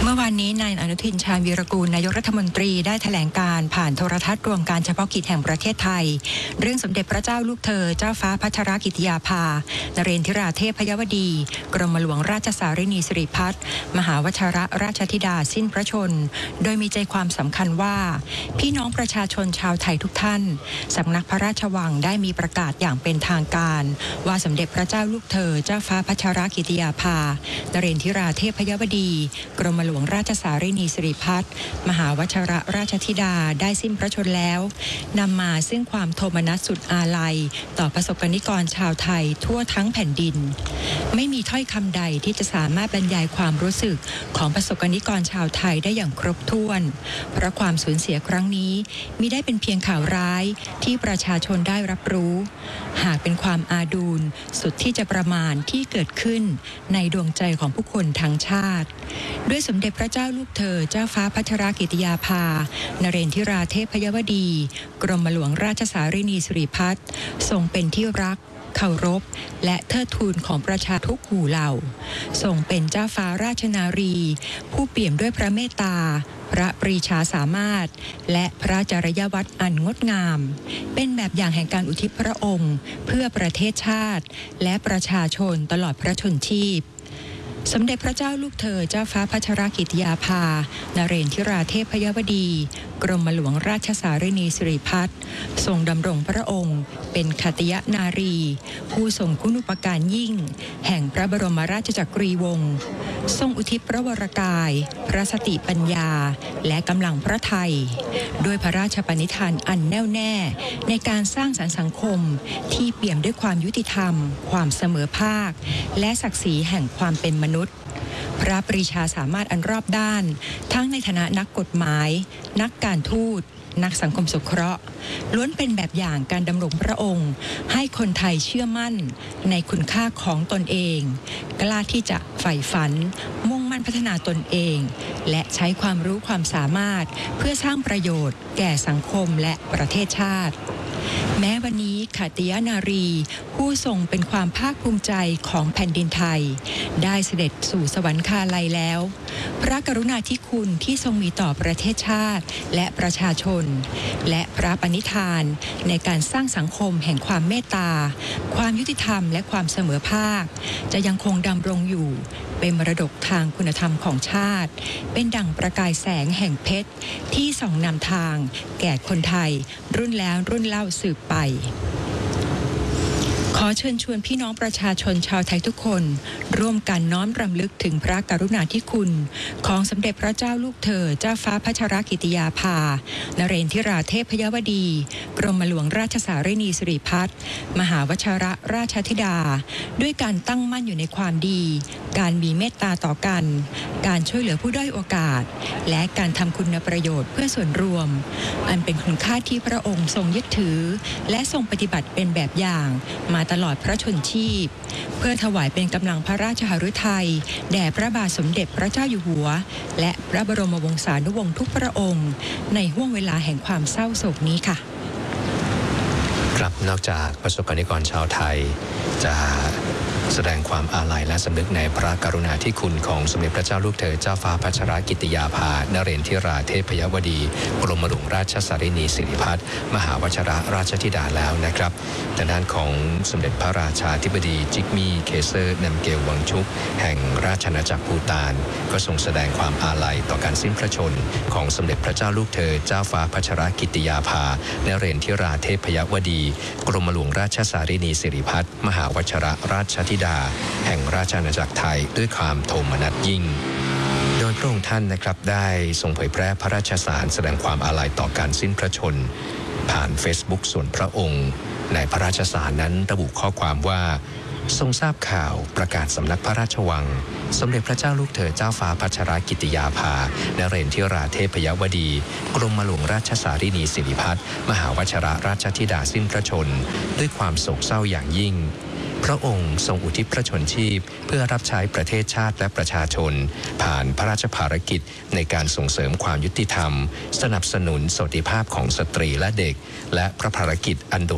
เมื่อวานนี้นายอนุทินชาญวีรกูลนายกรัฐมนตรีได้แถลงการผ่านโทรทัศน์รวมการเฉพาะกิจแห่งประเทศไทยเรื่องสมเด็จพระเจ้าลูกเธอเจ้าฟ้าพัชรกิติยาภานเรนทิราเทพยวดีกรมหลวงราชสารินีสิริพัฒน์มหาวชิรราชธิดาสิ้นพระชนม์โดยมีใจความสำคัญว่าพี่น้องประชาชนชาวไทยทุกท่านสำนักพระราชวังได้มีประกาศอย่างเป็นทางการว่าสมเด็จพระเจ้าลูกเธอเจ้าฟ้าพัชรกิติยาภานเรนทิราเทพยวดีกรมหลวงราชสารินีสิริพัฒน์มหาวชิรราชธิดาได้สิ้นพระชนม์แล้วนำมาซึ่งความโทมนัสสุดอาลัยต่อประสบกนิกรชาวไทยทั่วทั้งแผ่นดินไม่มีถ้อยคำใดที่จะสามารถบรรยายความรู้สึกของประสบกนิกรชาวไทยได้อย่างครบถ้วนเพราะความสูญเสียครั้งนี้มิได้เป็นเพียงข่าวร้ายที่ประชาชนได้รับรู้หากเป็นความอาดูลสุดที่จะประมาณที่เกิดขึ้นในดวงใจของผู้คนทั้งชาติด้วยสมเด็จพระเจ้าลูกเธอเจ้าฟ้าพัชรกิติยาภานเรนทิราเทพยวดีกรมหลวงราชสารินีสิริพัฒน์ทรงเป็นที่รักเคารพและเทิดทูนของประชาทุกหมู่เหล่าทรงเป็นเจ้าฟ้าราชนารีผู้เปี่ยมด้วยพระเมตตาพระปรีชาสามารถและพระจริยวัตรอันงดงามเป็นแบบอย่างแห่งการอุทิศพระองค์เพื่อประเทศชาติและประชาชนตลอดพระชนชีพสมเด็จพระเจ้าลูกเธอเจ้าฟ้าพัชรกิติยาภานเรนทิราเทพยวดีกรมหลวงราชสารินีสิริพัฒน์ทรงดำรงพระองค์เป็นขตยนารีผู้ทรงคุณูปการยิ่งแห่งพระบรมราชจักรีวงศ์ทรงอุทิศพระวรกายพระสติปัญญาและกำลังพระทัยด้วยพระราชปณิธานอันแน่วแน่ในการสร้างสรรค์สังคมที่เปี่ยมด้วยความยุติธรรมความเสมอภาคและศักดิ์ศรีแห่งความเป็นมนุษย์พระปรีชาสามารถอันรอบด้านทั้งในฐานะนักกฎหมายนักการทูตนักสังคมสงเคราะห์ล้วนเป็นแบบอย่างการดำรงพระองค์ให้คนไทยเชื่อมั่นในคุณค่าของตนเองกล้าที่จะใฝ่ฝันมุ่งมั่นพัฒนาตนเองและใช้ความรู้ความสามารถเพื่อสร้างประโยชน์แก่สังคมและประเทศชาติแม้วันนี้ขติยนารีผู้ทรงเป็นความภาคภูมิใจของแผ่นดินไทยได้เสด็จสู่สวรรคาลัยแล้วพระกรุณาธิคุณที่ทรงมีต่อประเทศชาติและประชาชนและพระปณิธานในการสร้างสังคมแห่งความเมตตาความยุติธรรมและความเสมอภาคจะยังคงดำรงอยู่เป็นมรดกทางคุณธรรมของชาติเป็นดั่งประกายแสงแห่งเพชรที่ส่องนำทางแก่คนไทยรุ่นแล้วรุ่นเล่าสืบไปขอเชิญชวนพี่น้องประชาชนชาวไทยทุกคนร่วมกันน้อมรำลึกถึงพระกรุณาธิคุณของสมเด็จพระเจ้าลูกเธอเจ้าฟ้าพัชรกิติยาภานเรนทิราเทพยวดีกรมหลวงราชสารินีสิริพัฒน์มหาวชิรราชธิดาด้วยการตั้งมั่นอยู่ในความดีการมีเมตตาต่อกันการช่วยเหลือผู้ด้อยโอกาสและการทำคุณประโยชน์เพื่อส่วนรวมอันเป็นคุณค่าที่พระองค์ทรงยึดถือและทรงปฏิบัติเป็นแบบอย่างมาตลอดพระชนชีพเพื่อถวายเป็นกำลังพระราชหฤทัยแด่พระบาทสมเด็จพระเจ้าอยู่หัวและพระบรมวงศานุวงศ์ทุกพระองค์ในห้วงเวลาแห่งความเศร้าโศกนี้ค่ะครับนอกจากประสบกนิกรชาวไทยจะแสดงความอาลัยและสำนึกในพระกรุณาธิคุณของสมเด็จพระเจ้าลูกเธอเจ้าฟ้าพัชรกิติยาภานเรนทิราเทพยวดีกรมหลวงราชสารินีสิริพัฒน์มหาวชิรราชธิดาแล้วนะครับแต่ด้านของสมเด็จพระราชาธิบดีจิกมี่เคเซอร์นัมเกลวังชุกแห่งราชอาณาจักรภูฏานก็ทรงแสดงความอาลัยต่อการสิ้นพระชนม์ของสมเด็จพระเจ้าลูกเธอเจ้าฟ้าพัชรกิติยาภานเรนทิราเทพยวดีกรมหลวงราชสารินีสิริพัฒน์มหาวชิรราชธิดาแห่งราชอาณาจักรไทยด้วยความโทมนัสยิ่งโดยพระองค์ท่านนะครับได้ทรงเผยแพร่พระราชสารแสดงความอาลัยต่อการสิ้นพระชนม์ผ่าน Facebook ส่วนพระองค์ในพระราชสารนั้นระบุข้อความว่าทรงทราบข่าวประกาศสำนักพระราชวังสมเด็จพระเจ้าลูกเธอเจ้าฟ้าพัชรกิติยาภานเรนทิราเทพยวดีกรมหลวงราชสารินีสิริพัฒน์มหาวชิรราชธิดาสิ้นพระชนม์ด้วยความโศกเศร้าอย่างยิ่งพระองค์ทรงอุทิศพระชนชีพเพื่อรับใช้ประเทศชาติและประชาชนผ่านพระราชภารกิจในการส่งเสริมความยุติธรรมสนับสนุนสวัสดิภาพของสตรีและเด็กและพระภารกิจอันโด